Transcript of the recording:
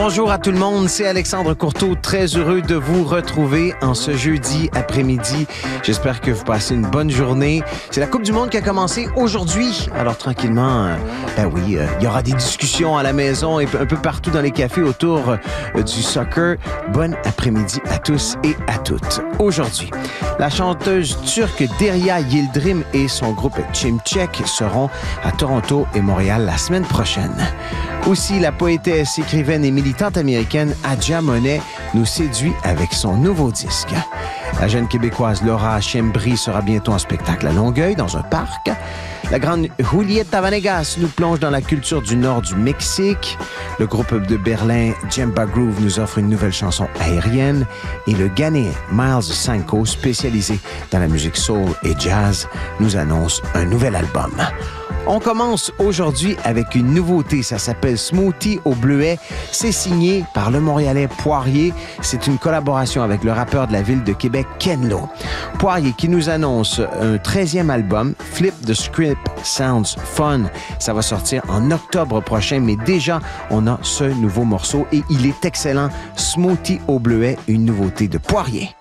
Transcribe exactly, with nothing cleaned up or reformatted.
Bonjour à tout le monde, c'est Alexandre Courteau, très heureux de vous retrouver en ce jeudi après-midi. J'espère que vous passez une bonne journée. C'est la Coupe du Monde qui a commencé aujourd'hui, alors tranquillement, euh, ben oui, euh, il y aura des discussions à la maison et un peu partout dans les cafés autour euh, du soccer. Bon après-midi à tous et à toutes. Aujourd'hui, la chanteuse turque Derya Yıldırım et son groupe Çimçek seront à Toronto et Montréal la semaine prochaine. Aussi, la poétesse, écrivaine et militante américaine Adja Monet nous séduit avec son nouveau disque. La jeune Québécoise Laura Chembry sera bientôt en spectacle à Longueuil, dans un parc. La grande Julieta Venegas nous plonge dans la culture du nord du Mexique. Le groupe de Berlin Djemba Groove nous offre une nouvelle chanson aérienne. Et le Ghanéen Miles Sanko, spécialisé dans la musique soul et jazz, nous annonce un nouvel album. On commence aujourd'hui avec une nouveauté, ça s'appelle Smoothie au bleuet. C'est signé par le Montréalais Poirier. C'est une collaboration avec le rappeur de la ville de Québec, Ken Lo. Poirier qui nous annonce un treizième album, Flip the Script Sounds Fun. Ça va sortir en octobre prochain, mais déjà, on a ce nouveau morceau et il est excellent. Smoothie au bleuet, une nouveauté de Poirier.